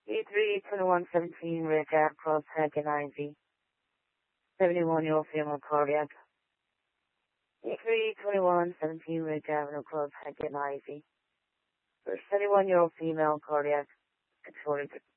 E3-2117 Red Gap Cross Hagen IV. 71-year-old female cardiac. E3-2117 Red Avenue Cross Hagen IV. For 71-year-old female cardiac. Consorted